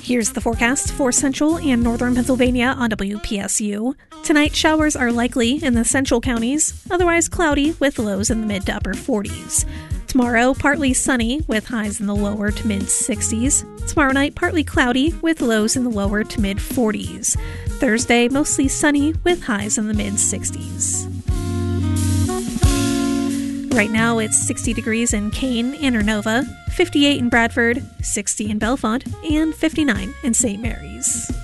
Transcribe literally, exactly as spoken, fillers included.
Here's the forecast for central and northern Pennsylvania on W P S U. Tonight, showers are likely in the central counties, otherwise cloudy with lows in the mid to upper forties. Tomorrow, partly sunny with highs in the lower to mid sixties. Tomorrow night, partly cloudy with lows in the lower to mid forties. Thursday, mostly sunny with highs in the mid sixties. Right now, it's sixty degrees in Kane and Nova, fifty-eight in Bradford, sixty in Bellefonte, and fifty-nine in Saint Mary's.